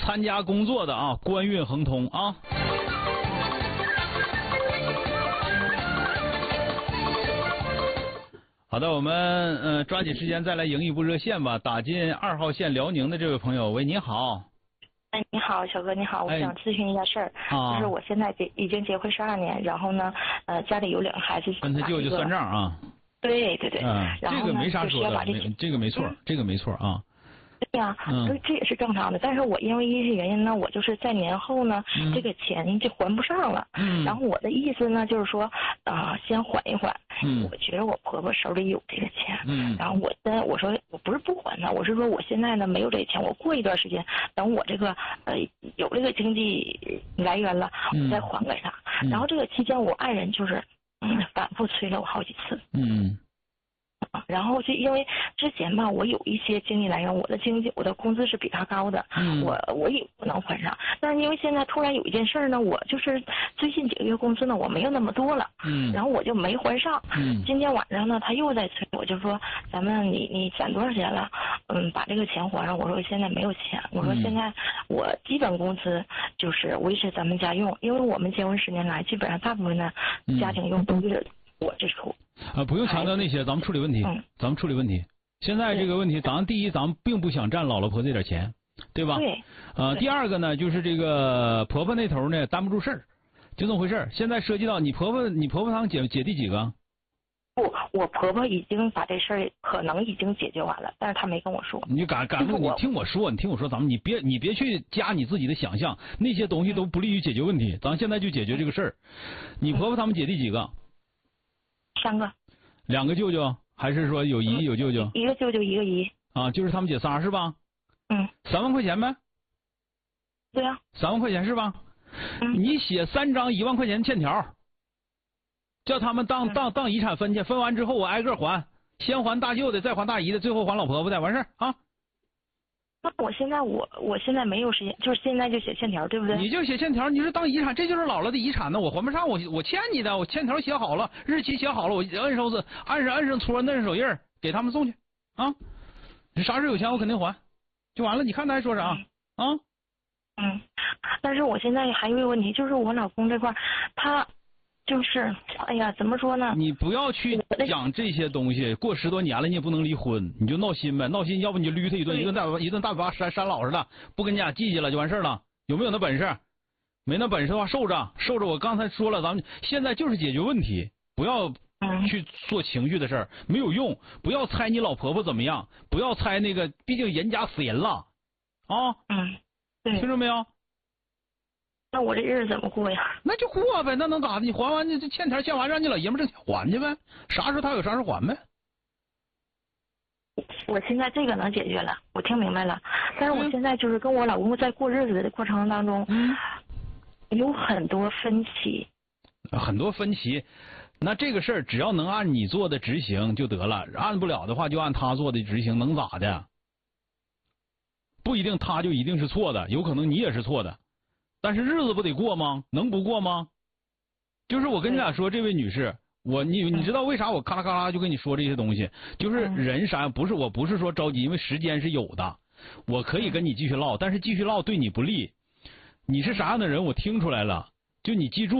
参加工作的啊，官运亨通啊。好的，我们抓紧时间再来迎一部热线吧。打进2号线辽宁的这位朋友，喂，你好。 哎，你好，小哥，你好，我想咨询一下事儿，就是我现在已经结婚12年，然后呢，家里有2个孩子， 跟他舅舅算账啊。 对对对，然后这个没啥说的，这个没错，这个没错啊。 对呀，这也是正常的。但是我因为一些原因呢，我就是在年后呢，这个钱就还不上了。然后我的意思呢，就是说，先缓一缓。我觉得我婆婆手里有这个钱。然后我说我不是不还她，我是说我现在呢没有这个钱，我过一段时间，等我这个有这个经济来源了，我再还给她。然后这个期间，我爱人就是反复催了我好几次。然后就因为之前吧，我有一些经济来源，我的工资是比他高的，我也不能还上。但是因为现在突然有一件事呢，我就是最近几个月工资呢，我没有那么多了，然后我就没还上。今天晚上呢，他又在催，我就说咱们你攒多少钱了？把这个钱还上。我说现在没有钱，我说现在我基本工资就是维持咱们家用，因为我们结婚10年来，基本上大部分的家庭用都是我这出。 不用强调那些，咱们处理问题。咱们处理问题。现在这个问题，第一，咱们并不想占姥姥婆这点钱，对吧？ 对。 第二个呢，就是这个婆婆那头呢担不住事儿，就这么回事儿。现在涉及到你婆婆她姐弟几个？ 不，我婆婆已经把这事儿可能已经解决完了，但是她没跟我说。 你敢不？你听我说，咱们你别去加你自己的想象，那些东西都不利于解决问题。咱现在就解决这个事儿。你婆婆他们姐弟几个 ？3个。 2个舅舅，还是说有姨有舅舅？ 一个舅舅，一个姨。 就是他们姐仨是吧？3万块钱呗。 对呀。 3万块钱是吧？你写3张1万块钱欠条，叫他们当遗产分去，分完之后我挨个还，先还大舅的，再还大姨的，最后还老婆婆的，完事儿啊。 那我现在没有时间，就是现在就写欠条，对不对？ 你就写欠条，你是当遗产，这就是姥姥的遗产呢，我还不上，我欠你的，我欠条写好了，日期写好了，我摁上戳，摁上手印，给他们送去啊。你啥时候有钱我肯定还，就完了。你看他还说啥啊？ 但是我现在还有一个问题，就是我老公这块他就是，哎呀，怎么说呢？ 你不要去讲这些东西，过10多年了你也不能离婚，你就闹心呗，闹心，要不你就捋他一顿，一顿大嘴巴扇老实的，不跟你俩计较了就完事了。有没有那本事？没那本事的话受着。我刚才说了，咱们现在就是解决问题，不要去做情绪的事儿，没有用。不要猜你老婆婆怎么样，不要猜那个，毕竟人家死人了啊。 对， 听着没有？ 那我这日子怎么过呀？ 那就过呗，那能咋的？你还完这欠条欠完，让你老爷们挣钱还去呗，啥时候他有啥时候还呗。 我现在这个能解决了，我听明白了。但是我现在就是跟我老公在过日子的过程当中，有很多分歧。 很多分歧，那这个事儿只要能按你做的执行就得了，按不了的话就按他做的执行，能咋的？不一定他就一定是错的，有可能你也是错的。但是日子不得过吗？能不过吗？就是我跟你俩说，这位女士，你知道为啥我咔啦咔啦就跟你说这些东西？就是人啥我不是说着急，因为时间是有的，我可以跟你继续唠，但是继续唠对你不利。你是啥样的人，我听出来了，就你记住。